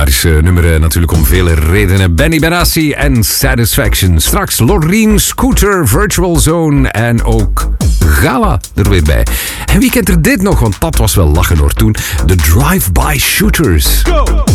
legendarisch nummer natuurlijk om vele redenen. Benny Benassi en Satisfaction. Straks Loreen, Scooter, Virtual Zone en ook Gala er weer bij. En wie kent er dit nog? Want dat was wel lachen hoor toen. De Drive-By Shooters. Go!